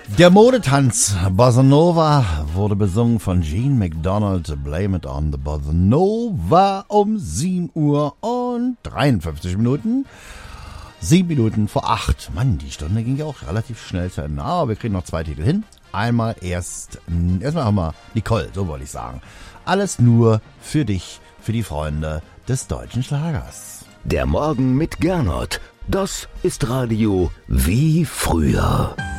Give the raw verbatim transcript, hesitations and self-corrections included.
Der Modetanz Bossa Nova wurde besungen von Gene McDonald. Blame it on the Bossa Nova um sieben Uhr und dreiundfünfzig Minuten. Sieben Minuten vor acht. Mann, die Stunde ging ja auch relativ schnell zu Ende. Aber wir kriegen noch zwei Titel hin. Einmal erst, erstmal haben wir Nicole, so wollte ich sagen. Alles nur für dich, für die Freunde des deutschen Schlagers. Der Morgen mit Gernot. Das ist Radio wie früher.